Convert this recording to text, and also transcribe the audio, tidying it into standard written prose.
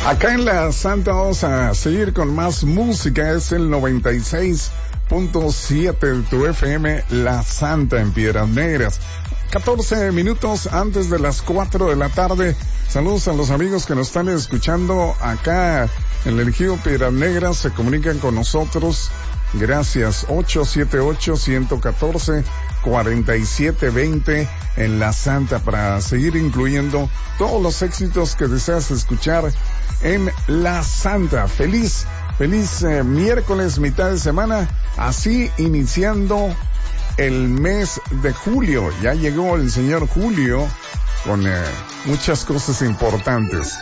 Acá en La Santa vamos a seguir con más música. Es el 96.7 de tu FM, La Santa en Piedras Negras. 14 minutos antes de las 4 de la tarde. Saludos a los amigos que nos están escuchando acá en el Ejido Piedras Negras. Se comunican con nosotros. Gracias. 878-114-4720 en La Santa para seguir incluyendo todos los éxitos que deseas escuchar en La Santa. Feliz miércoles, mitad de semana, así iniciando el mes de julio. Ya llegó el señor Julio con muchas cosas importantes.